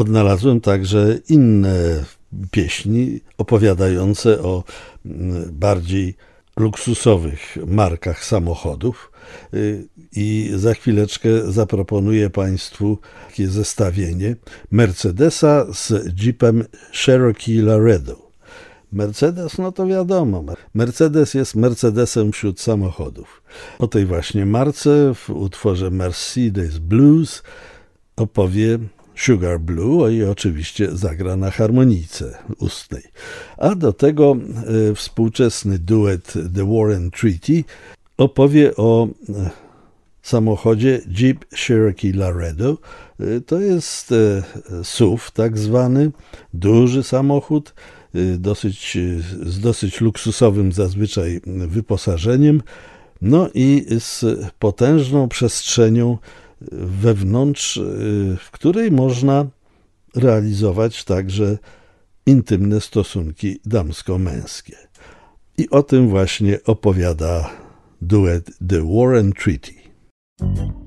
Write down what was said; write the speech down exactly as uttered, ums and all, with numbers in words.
odnalazłem także inne pieśni opowiadające o bardziej luksusowych markach samochodów i za chwileczkę zaproponuję Państwu takie zestawienie Mercedesa z Jeepem Cherokee Laredo. Mercedes, no to wiadomo, Mercedes jest Mercedesem wśród samochodów. O tej właśnie marce w utworze Mercedes Blues opowie Sugar Blue i oczywiście zagra na harmonijce ustnej. A do tego e, współczesny duet The Warren Treaty opowie o e, samochodzie Jeep Cherokee Laredo. E, to jest e, S U V tak zwany, duży samochód, e, dosyć, e, z dosyć luksusowym zazwyczaj wyposażeniem, no i z potężną przestrzenią wewnątrz, w której można realizować także intymne stosunki damsko-męskie. I o tym właśnie opowiada duet The Warren Treaty.